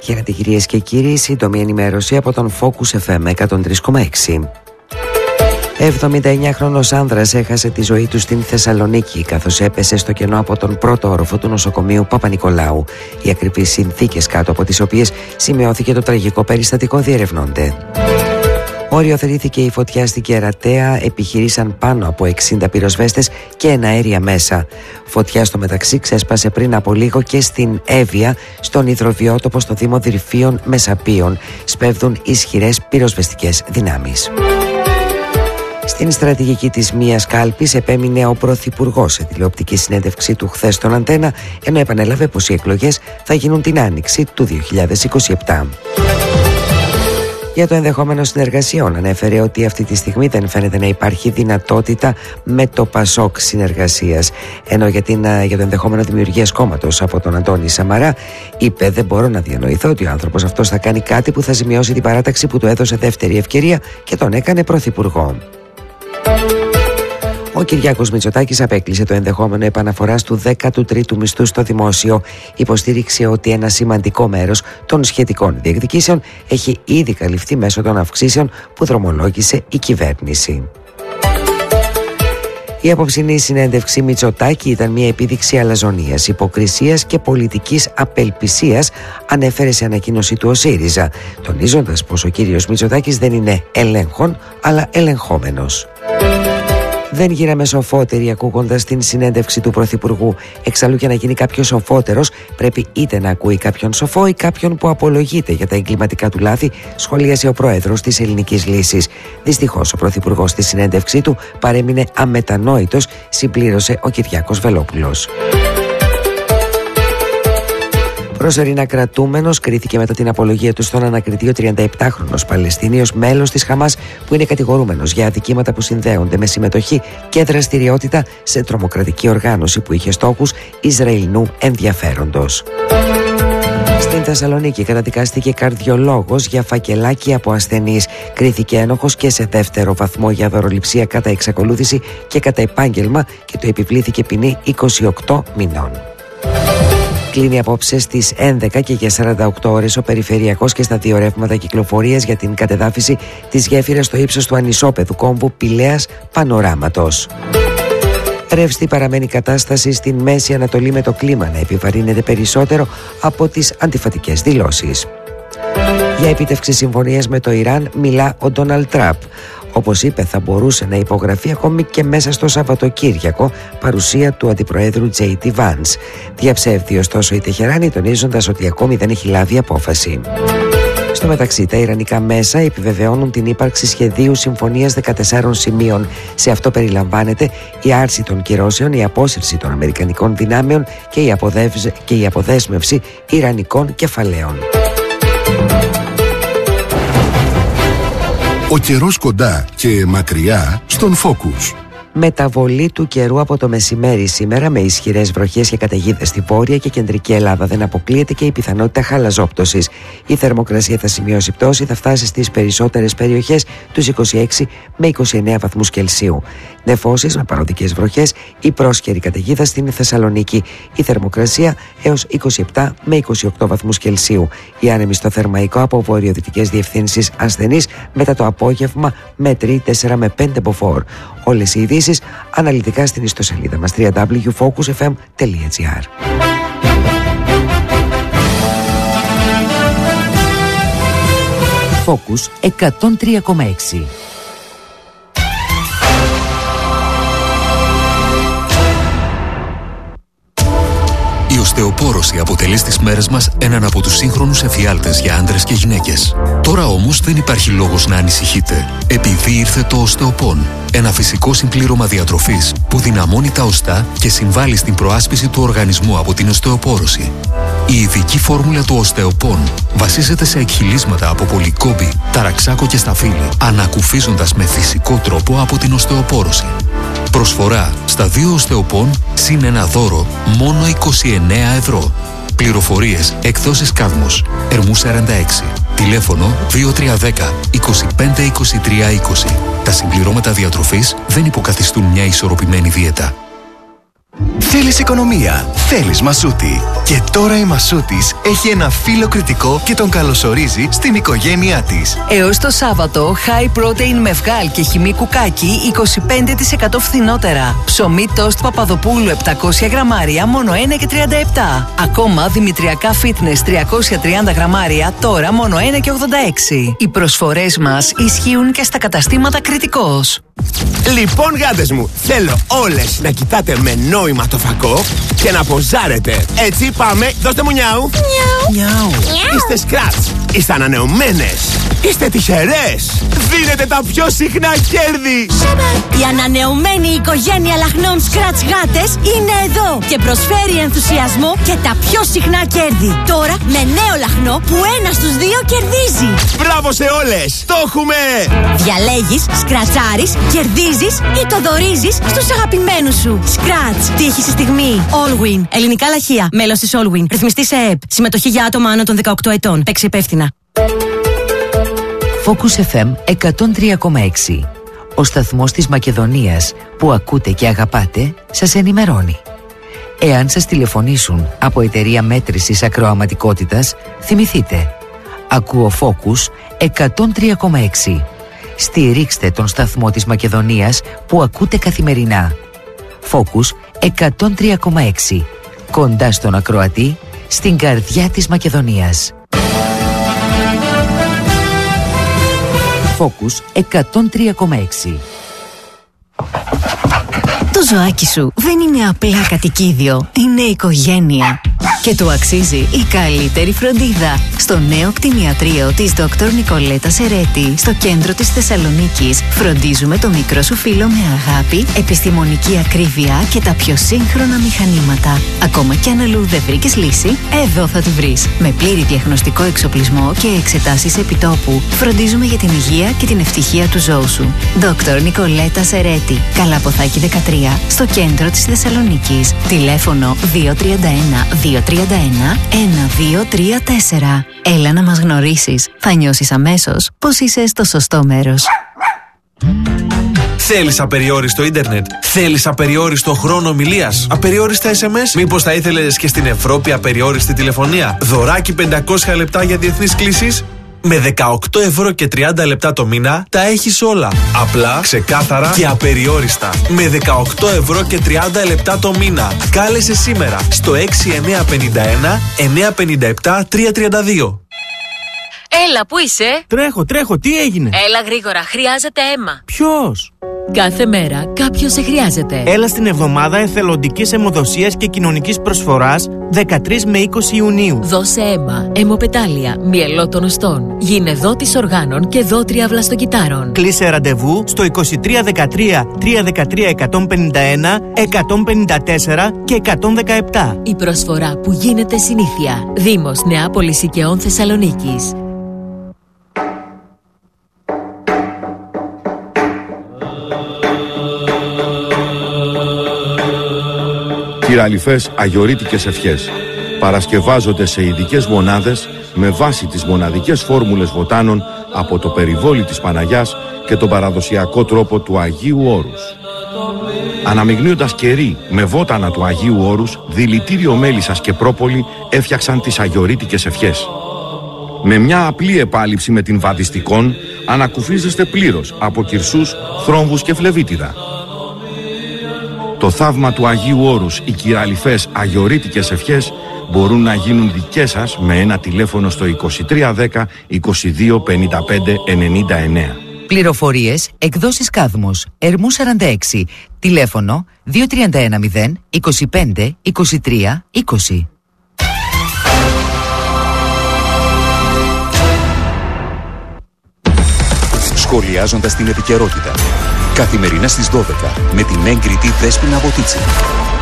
Χαίρετε κυρίες και κύριοι, σύντομη ενημέρωση από τον Focus FM 103,6. 79χρονος άνδρας έχασε τη ζωή του στην Θεσσαλονίκη καθώς έπεσε στο κενό από τον πρώτο όροφο του νοσοκομείου Παπα-Νικολάου. Οι ακριβείς συνθήκες κάτω από τις οποίες σημειώθηκε το τραγικό περιστατικό διερευνώνται. Οριοθετήθηκε η φωτιά στην Κερατέα, επιχειρήσαν πάνω από 60 πυροσβέστες και εναέρια μέσα. Φωτιά στο μεταξύ ξέσπασε πριν από λίγο και στην Εύβοια, στον υδροβιότοπο στο Δήμο Δυρφίων Μεσαπίων. Σπέβδουν ισχυρές πυροσβεστικές δυνάμεις. Στην στρατηγική της μίας κάλπης επέμεινε ο Πρωθυπουργός σε τηλεοπτική συνέντευξή του χθες στον Αντένα, ενώ επανέλαβε πως οι εκλογές θα γίνουν την άνοιξη του 2027. Για το ενδεχόμενο συνεργασιών ανέφερε ότι αυτή τη στιγμή δεν φαίνεται να υπάρχει δυνατότητα με το ΠΑΣΟΚ συνεργασίας. Ενώ για το ενδεχόμενο δημιουργίας κόμματος από τον Αντώνη Σαμαρά είπε: δεν μπορώ να διανοηθώ ότι ο άνθρωπος αυτός θα κάνει κάτι που θα ζημιώσει την παράταξη που του έδωσε δεύτερη ευκαιρία και τον έκανε πρωθυπουργό. Ο Κυριάκος Μητσοτάκης απέκλεισε το ενδεχόμενο επαναφοράς του 13ου μισθού στο δημόσιο. Υποστήριξε ότι ένα σημαντικό μέρος των σχετικών διεκδικήσεων έχει ήδη καλυφθεί μέσω των αυξήσεων που δρομολόγησε η κυβέρνηση. Η απόψινή συνέντευξη Μητσοτάκη ήταν μια επίδειξη αλαζονίας, υποκρισίας και πολιτικής απελπισίας, ανέφερε σε ανακοίνωση του ο ΣΥΡΙΖΑ, τονίζοντας πως ο κύριος Μητσοτάκης δεν είναι ελέγχων αλλά ελεγχόμενος. Δεν γίναμε σοφότεροι ακούγοντας την συνέντευξη του Πρωθυπουργού. Εξαλλού, για να γίνει κάποιος σοφότερος, πρέπει είτε να ακούει κάποιον σοφό ή κάποιον που απολογείται για τα εγκληματικά του λάθη, σχολίασε ο πρόεδρος της Ελληνικής Λύσης. Δυστυχώς, ο Πρωθυπουργός στη συνέντευξή του παρέμεινε αμετανόητος, συμπλήρωσε ο Κυριάκος Βελόπουλος. Προσωρινά κρατούμενος κρίθηκε μετά την απολογία του στον ανακριτή ο 37χρονος Παλαιστίνιος μέλος της Χαμάς, που είναι κατηγορούμενος για αδικήματα που συνδέονται με συμμετοχή και δραστηριότητα σε τρομοκρατική οργάνωση που είχε στόχους Ισραηλινού ενδιαφέροντος. Στην Θεσσαλονίκη καταδικάστηκε καρδιολόγος για φακελάκι από ασθενείς. Κρίθηκε ένοχος και σε δεύτερο βαθμό για δωροληψία κατά εξακολούθηση και κατά επάγγελμα και του επιβλήθηκε ποινή 28 μηνών. Κλείνει απόψε στις 11 και για 48 ώρες ο περιφερειακός και στα δύο ρεύματα κυκλοφορίας για την κατεδάφιση της γέφυρας στο ύψος του ανισόπεδου κόμβου Πηλαίας Πανοράματος. Ρευστή παραμένει η κατάσταση στην Μέση Ανατολή, με το κλίμα να επιβαρύνεται περισσότερο από τις αντιφατικές δηλώσεις. Για επίτευξη συμφωνίας με το Ιράν μιλά ο Ντόναλντ Τραμπ. Όπως είπε, θα μπορούσε να υπογραφεί ακόμη και μέσα στο Σαββατοκύριακο, παρουσία του Αντιπροέδρου J.D. Vance. Διαψεύδει ωστόσο η Τεχεράνη, τονίζοντας ότι ακόμη δεν έχει λάβει απόφαση. Στο μεταξύ, τα ιρανικά μέσα επιβεβαιώνουν την ύπαρξη σχεδίου συμφωνίας 14 σημείων. Σε αυτό περιλαμβάνεται η άρση των κυρώσεων, η απόσυρση των αμερικανικών δυνάμεων και η αποδέσμευση ιρανικών κεφαλαίων. Ο καιρός κοντά και μακριά στον Focus. Μεταβολή του καιρού από το μεσημέρι σήμερα, με ισχυρές βροχές και καταιγίδες στη βόρεια και κεντρική Ελλάδα. Δεν αποκλείεται και η πιθανότητα χαλαζόπτωσης. Η θερμοκρασία θα σημειώσει πτώση, θα φτάσει στις περισσότερες περιοχές τους 26 με 29 βαθμούς Κελσίου. Νεφώσεις με παροδικές βροχές, η πρόσκαιρη καταιγίδα στην Θεσσαλονίκη. Η θερμοκρασία έως 27 με 28 βαθμούς Κελσίου. Η άνεμη στο Θερμαϊκό από βορειοδυτικές διευθύνσεις ασθενείς, μετά το απόγευμα μέτρη 4 με 5 μποφόρ. Όλες οι ειδήσεις αναλυτικά στην ιστοσελίδα μας www.focusfm.gr. Focus 103,6. Η οστεοπόρωση αποτελεί στις μέρες μας έναν από τους σύγχρονους εφιάλτες για άντρες και γυναίκες. Τώρα όμως δεν υπάρχει λόγος να ανησυχείτε, επειδή ήρθε το Οστεοπόν, ένα φυσικό συμπλήρωμα διατροφής που δυναμώνει τα οστά και συμβάλλει στην προάσπιση του οργανισμού από την οστεοπόρωση. Η ειδική φόρμουλα του Οστεοπόν βασίζεται σε εκχυλίσματα από πολυκόμπη, ταραξάκο και σταφύλι, ανακουφίζοντας με φυσικό τρόπο από την οστεοπόρωση. Προσφορά στα 2 Οστεοπόν συν ένα δώρο μόνο 29 ευρώ. Πληροφορίες εκδόσεις Κάδμος, Ερμού 46. Τηλέφωνο 2310 25 23 20. Τα συμπληρώματα διατροφής δεν υποκαθιστούν μια ισορροπημένη δίαιτα. Θέλεις οικονομία, θέλεις Μασούτη. Και τώρα η Μασούτης έχει ένα φίλο κριτικό και τον καλωσορίζει στην οικογένειά της. Έως το Σάββατο, high protein με βγάλ και χυμή κουκάκι 25% φθηνότερα. Ψωμί τόστ Παπαδοπούλου 700 γραμμάρια μόνο 1,37. Ακόμα δημητριακά fitness 330 γραμμάρια τώρα μόνο 1,86. Οι προσφορές μας ισχύουν και στα καταστήματα Κριτικός. Λοιπόν, γάτες μου, θέλω όλες να κοιτάτε με νόημα το φακό και να ποζάρετε. Έτσι, πάμε, δώστε μου νιάου. Νιάου. Είστε σκράτς, είστε ανανεωμένες, είστε τυχερές. Δίνετε τα πιο συχνά κέρδη. Η ανανεωμένη οικογένεια λαχνών σκράτς γάτες είναι εδώ και προσφέρει ενθουσιασμό και τα πιο συχνά κέρδη. Τώρα με νέο λαχνό που 1 στους 2 κερδίζει. Μπράβο σε όλες, το έχουμε. Διαλέγεις, σκρατσάρεις, κερδίζεις ή το δωρίζεις στους αγαπημένους σου. Σκράτς, τύχη στη στιγμή. Allwin, ελληνικά λαχεία. Μέλος της Allwin. Ρυθμιστή σε ΕΕΠ. Συμμετοχή για άτομα άνω των 18 ετών. Παίξει υπεύθυνα. Focus FM 103,6. Ο σταθμός της Μακεδονίας που ακούτε και αγαπάτε σας ενημερώνει. Εάν σας τηλεφωνήσουν από εταιρεία μέτρησης ακροαματικότητας, θυμηθείτε. Ακούω Focus 103,6. Στηρίξτε τον σταθμό της Μακεδονίας που ακούτε καθημερινά. Focus 103,6. Κοντά στον ακροατή, στην καρδιά της Μακεδονίας. Focus 103,6. Το ζωάκι σου δεν είναι απλά κατοικίδιο, είναι οικογένεια. Και του αξίζει η καλύτερη φροντίδα. Στο νέο κτηνιατρίο της Dr. Νικολέτα Σερέτη, στο κέντρο της Θεσσαλονίκης, φροντίζουμε το μικρό σου φίλο με αγάπη, επιστημονική ακρίβεια και τα πιο σύγχρονα μηχανήματα. Ακόμα κι αν αλλού δεν βρήκες λύση, εδώ θα τη βρεις. Με πλήρη διαγνωστικό εξοπλισμό και εξετάσεις επιτόπου, φροντίζουμε για την υγεία και την ευτυχία του ζώου σου. Dr. Νικολέτα Σερέτη, Καλαποθάκη 13, στο κέντρο της Θεσσαλονίκης. Τηλέφωνο 231-231-1234. Έλα να μας γνωρίσεις. Θα νιώσεις αμέσως πως είσαι στο σωστό μέρος. Θέλεις απεριόριστο ίντερνετ? Θέλεις απεριόριστο χρόνο ομιλίας? Απεριόριστα SMS? Μήπως θα ήθελες και στην Ευρώπη απεριόριστη τηλεφωνία? Δωράκι 500 λεπτά για διεθνείς κλήσεις? Με 18 ευρώ και 30 λεπτά το μήνα τα έχεις όλα. Απλά, ξεκάθαρα και απεριόριστα. Με 18 ευρώ και 30 λεπτά το μήνα. Κάλεσε σήμερα στο 6951 957 332. Έλα, πού είσαι? Τρέχω, τι έγινε? Έλα γρήγορα, χρειάζεται αίμα. Ποιος? Κάθε μέρα κάποιος σε χρειάζεται. Έλα στην εβδομάδα εθελοντικής αιμοδοσίας και κοινωνικής προσφοράς 13 με 20 Ιουνίου. Δώσε αίμα, αιμοπετάλια, μυελό των οστών. Γίνε δότης οργάνων και δότρια βλαστοκυτάρων. Κλείσε ραντεβού στο 2313 313 151 154 και 117. Η προσφορά που γίνεται συνήθεια. Δήμος Νεάπολης Οικαιών Θεσσαλονίκης. Κυραλιφές αγιορείτικες ευχές παρασκευάζονται σε ειδικές μονάδες με βάση τις μοναδικές φόρμουλες βοτάνων από το περιβόλι της Παναγιάς και τον παραδοσιακό τρόπο του Αγίου Όρους. Αναμειγνύοντας κερί με βότανα του Αγίου Όρους, δηλητήριο μέλισσας και πρόπολη έφτιαξαν τις αγιορείτικες ευχές. Με μια απλή επάλυψη με την βαδιστικόν ανακουφίζεστε πλήρως από κυρσούς, θρόμβους και φλεβίτιδα. Το θαύμα του Αγίου Όρους, οι κυραλιφές αγιορείτικες ευχές μπορούν να γίνουν δικές σας με ένα τηλέφωνο στο 2310 22 55 99. Πληροφορίες, εκδόσεις Κάδμος, Ερμού 46, τηλέφωνο 2310 25 23 20. Σχολιάζοντας την επικαιρότητα. Καθημερινά στις 12 με την έγκριτη Δέσποινα Βοτίτση.